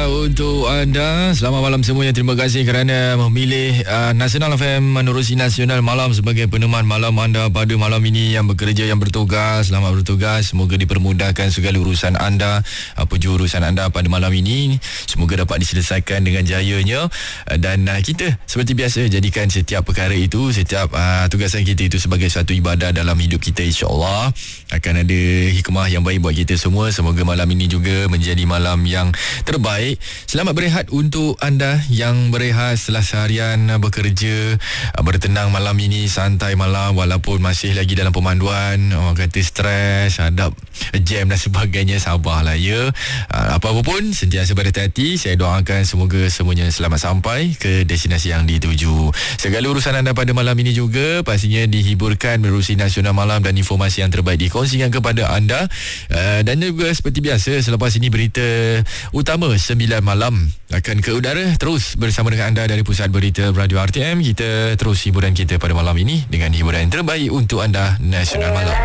untuk anda. Selamat malam semuanya. Terima kasih kerana memilih Nasional FM menerusi Nasional Malam sebagai peneman malam anda pada malam ini. Yang bekerja, yang bertugas, selamat bertugas. Semoga dipermudahkan segala urusan anda. Apa je urusan anda pada malam ini, semoga dapat diselesaikan dengan jayanya. Dan kita seperti biasa jadikan setiap perkara itu, setiap tugasan kita itu sebagai satu ibadah dalam hidup kita. InsyaAllah akan ada hikmah yang baik buat kita semua. Semoga malam ini juga menjadi malam yang terbaik. Selamat berehat untuk anda yang berehat setelah seharian bekerja, bertenang malam ini, santai malam walaupun masih lagi dalam pemanduan. Orang kata stres, hadap jam dan sebagainya. Sabarlah ya. Apa-apa pun sentiasa berhati-hati. Saya doakan semoga semuanya selamat sampai ke destinasi yang dituju. Segala urusan anda pada malam ini juga pastinya dihiburkan menerusi Nasional Malam dan informasi yang terbaik dikongsikan kepada anda. Dan juga seperti biasa, selepas ini berita utama 9 malam akan ke udara terus bersama dengan anda dari Pusat Berita Radio RTM. Kita terus hiburan kita pada malam ini dengan hiburan yang terbaik untuk anda, Nasional Malam.